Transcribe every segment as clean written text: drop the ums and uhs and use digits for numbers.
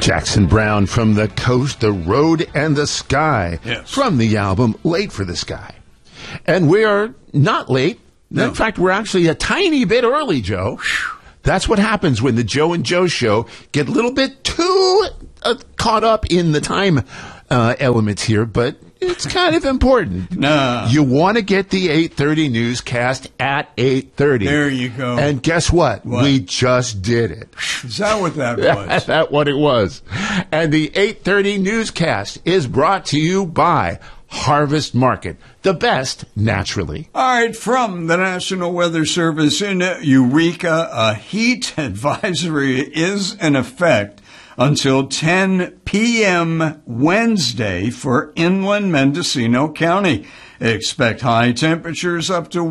Jackson Browne from The Coast, The Road, and the Sky. Yes. From the album Late for the Sky. And we are not late. No. In fact, we're actually a tiny bit early, Joe. That's what happens when the Joe and Joe show get a little bit too caught up in the time elements here, but it's kind of important. Nah. You want to get the 8:30 newscast at 8:30. There you go. And guess what? What? We just did it. Is that what that was? That's what it was. And the 8:30 newscast is brought to you by Harvest Market, the best naturally. All right, from the National Weather Service in Eureka, a heat advisory is in effect until 10 p.m. Wednesday for inland Mendocino County. Expect high temperatures up to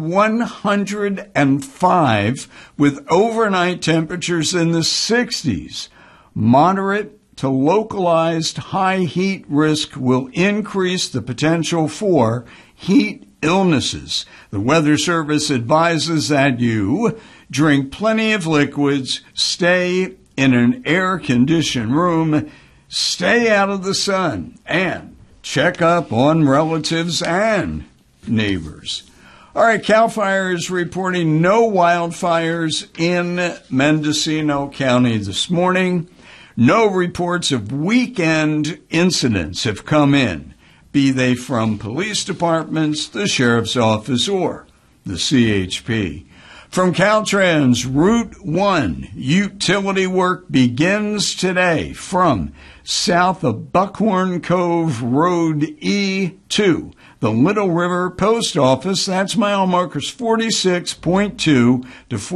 105 with overnight temperatures in the 60s. Moderate to localized high heat risk will increase the potential for heat illnesses. The Weather Service advises that you drink plenty of liquids, stay in an air-conditioned room, stay out of the sun, and check up on relatives and neighbors. All right, CAL FIRE is reporting no wildfires in Mendocino County this morning. No reports of weekend incidents have come in, be they from police departments, the sheriff's office, or the CHP. From Caltrans, Route 1, utility work begins today from south of Buckhorn Cove Road E to the Little River Post Office. That's mile markers 46.2 to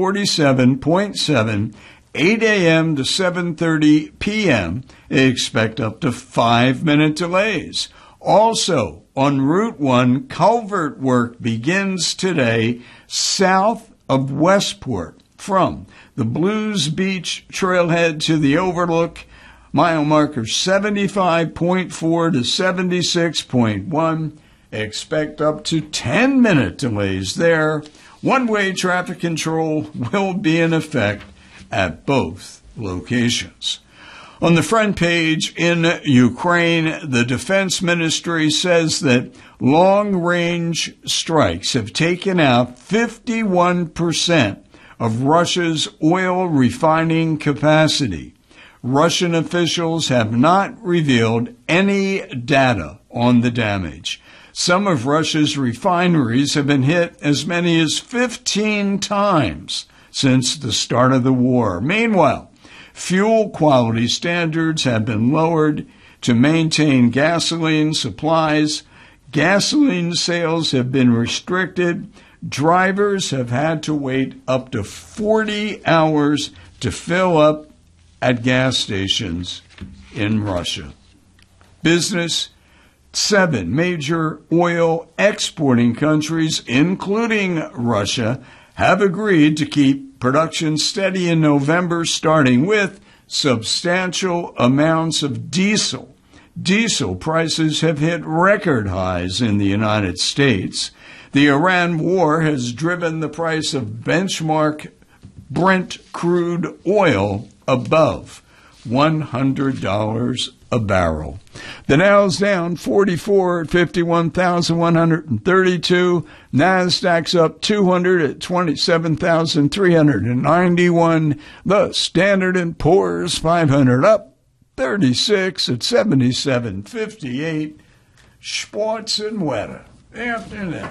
47.7, 8 a.m. to 7:30 p.m. Expect up to 5-minute delays. Also, on Route 1, culvert work begins today south of Westport from the Blues Beach Trailhead to the Overlook, mile markers 75.4 to 76.1. Expect up to 10-minute delays there. One-way traffic control will be in effect at both locations. On the front page in Ukraine, the Defense Ministry says that long-range strikes have taken out 51% of Russia's oil refining capacity. Russian officials have not revealed any data on the damage. Some of Russia's refineries have been hit as many as 15 times since the start of the war. Meanwhile, fuel quality standards have been lowered to maintain gasoline supplies. Gasoline sales have been restricted. Drivers have had to wait up to 40 hours to fill up at gas stations in Russia. Business: 7 major oil exporting countries, including Russia, have agreed to keep production steady in November, starting with substantial amounts of diesel. Diesel prices have hit record highs in the United States. The Iran war has driven the price of benchmark Brent crude oil above $100 a barrel. The Dow's down 44 at 51,132. NASDAQ's up 200 at 27,391. The Standard & Poor's 500 up 36 at 77.58. Sports and weather. After that.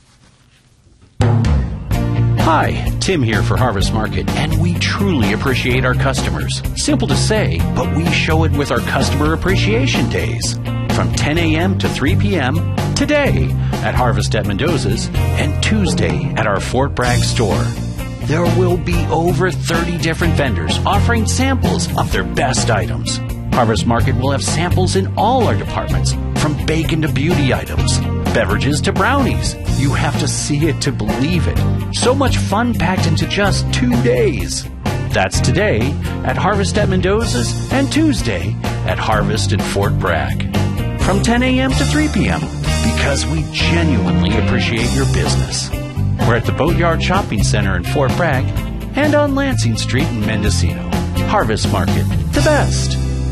Hi, Tim here for Harvest Market, and we truly appreciate our customers. Simple to say, but we show it with our Customer Appreciation Days. From 10 a.m. to 3 p.m. today at Harvest at Mendoza's and Tuesday at our Fort Bragg store. There will be over 30 different vendors offering samples of their best items. Harvest Market will have samples in all our departments, from bacon to beauty items, beverages to brownies. You have to see it to believe it. So much fun packed into just 2 days. That's today at Harvest at Mendoza's and Tuesday at Harvest in Fort Bragg. From 10 a.m. to 3 p.m. because we genuinely appreciate your business. We're at the Boatyard Shopping Center in Fort Bragg and on Lansing Street in Mendocino. Harvest Market, the best.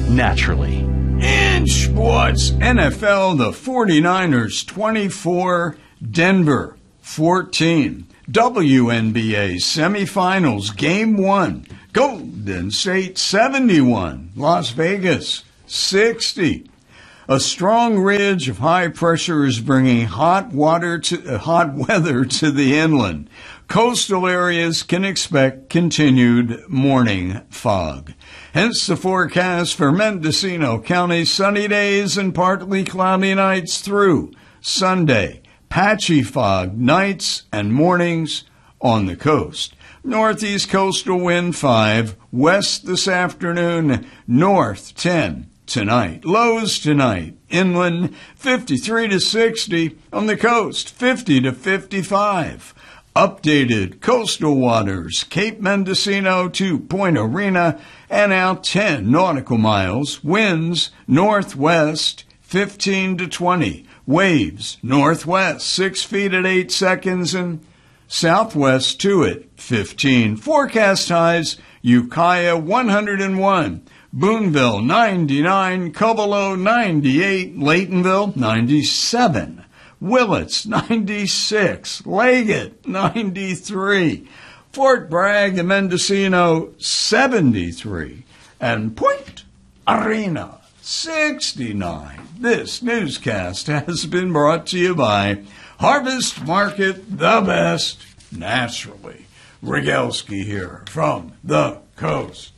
naturally. In sports, NFL, the 49ers 24, Denver 14. WNBA semifinals, game 1. Golden State 71, Las Vegas 60. A strong ridge of high pressure is bringing hot weather to the inland. Coastal areas can expect continued morning fog. Hence the forecast for Mendocino County: sunny days and partly cloudy nights through Sunday. Patchy fog nights and mornings on the coast. Northeast coastal wind 5, west this afternoon, north 10 tonight. Lows tonight, inland 53 to 60, on the coast 50 to 55. Updated coastal waters, Cape Mendocino to Point Arena, and out 10 nautical miles. Winds northwest 15 to 20. Waves northwest 6 feet at 8 seconds, and southwest to it 15. Forecast highs: Ukiah 101, Boonville 99, Covelo 98, Laytonville 97, Willits 96, Leggett 93, Fort Bragg and Mendocino 73, and Point Arena 69. This newscast has been brought to you by Harvest Market, the best naturally. Rogalski here from the coast.